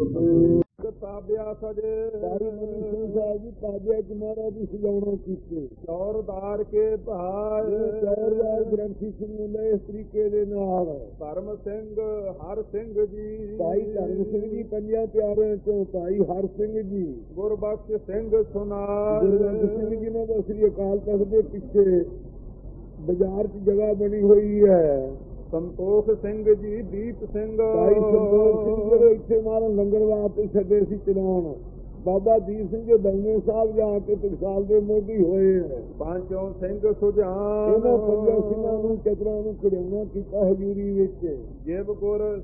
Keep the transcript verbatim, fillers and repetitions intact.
ਤਾਬਿਆ ਸਜੇ ਸਾਰੀ ਮਨੀ ਸਿੰਘ ਸਾਹਿਬ ਜੀ ਤਾਬਿਆ ਚ ਮਹਾਰਾਜ ਦੀ ਸਜਾਉਣਾ ਕੀਤੇ। ਚੌਰਦਾਰ ਕੇ ਭਾਏ ਚੌਰਦਾਰ ਗ੍ਰੰਥੀ ਸਿੰਘ ਨੇ ਇਸ ਤਰੀਕੇ ਦੇ ਨਾਲ ਧਰਮ ਸਿੰਘ ਹਰ ਸਿੰਘ ਜੀ, ਭਾਈ ਧਰਮ ਸਿੰਘ ਜੀ ਪੰਜਾਂ ਪਿਆਰਿਆਂ ਚੋਂ ਭਾਈ ਹਰ ਸਿੰਘ ਜੀ, ਗੁਰਬਖਸ਼ ਸਿੰਘ ਸੁਨਾਰ, ਗੁਰਬਖਸ਼ ਸਿੰਘ ਜੀ ਨੇ ਸ੍ਰੀ ਅਕਾਲ ਤਖਤ ਦੇ ਪਿੱਛੇ ਬਾਜ਼ਾਰ ਚ ਜਗ੍ਹਾ ਬਣੀ ਹੋਈ ਹੈ। ਸੰਤੋਖ ਸਿੰਘ ਜੀ, ਦੀਪ ਸਿੰਘ, ਭਾਈ ਸੰਤੋਖ ਸਿੰਘ ਜਿਹੜੇ ਇੱਥੇ ਮਾਰਨ ਲੰਗਰ ਵਾਸਤੇ ਛੱਡੇ ਸੀ ਚਲਾਉਣ। ਬਾਬਾ ਦੀਪ ਸਿੰਘ ਜੋ ਦਮਨੇ ਸਾਹਿਬ ਜਾ ਕੇ ਟਕਸਾਲ ਦੇ ਮੋਢੀ ਹੋਏ ਹੈ। ਪੰਚੋਂ ਸਿੰਘ ਸੁਜਾਨ, ਇਹਨਾਂ ਪੰਜਾਂ ਸਿੰਘਾਂ ਨੂੰ ਚਤਰਾਂ ਨੂੰ ਖੜਿਆਉਣਾ ਕੀਤਾ ਹਜ਼ੂਰੀ ਵਿੱਚ। ਜਿਵ ਗੁਰ